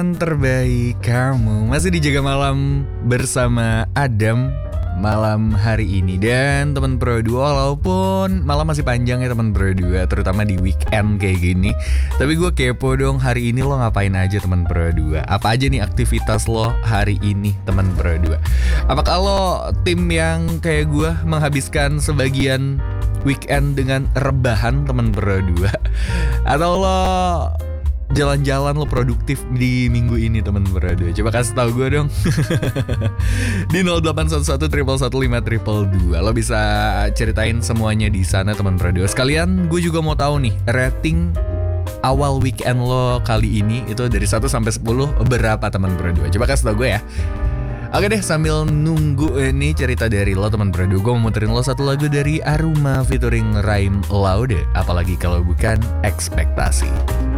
teman terbaik kamu. Masih dijaga malam bersama Adam malam hari ini. Dan teman Pro 2, walaupun malam masih panjang ya teman Pro 2, terutama di weekend kayak gini, tapi gue kepo dong, hari ini lo ngapain aja teman Pro 2? Apa aja nih aktivitas lo hari ini teman Pro 2? Apakah lo tim yang kayak gue menghabiskan sebagian weekend dengan rebahan teman Pro 2? Atau lo jalan-jalan, lo produktif di minggu ini teman Pro 2? Coba kasih tahu gue dong. Di 0811 111 552 lo bisa ceritain semuanya di sana teman Pro 2. Sekalian gue juga mau tahu nih, rating awal weekend lo kali ini itu dari 1 sampai 10 berapa teman Pro 2? Coba kasih tahu gue ya. Oke deh, sambil nunggu ini cerita dari lo teman Pro 2, gue mau muterin lo satu lagu dari Aruma featuring Raim Laude, apalagi kalau bukan Ekspektasi.